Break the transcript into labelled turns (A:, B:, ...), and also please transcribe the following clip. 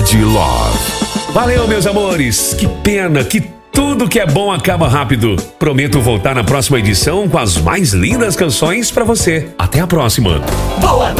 A: Cidade Love.
B: Valeu, meus amores. Que pena que tudo que é bom acaba rápido. Prometo voltar na próxima edição com as mais lindas canções pra você. Até a próxima.
C: Boa noite.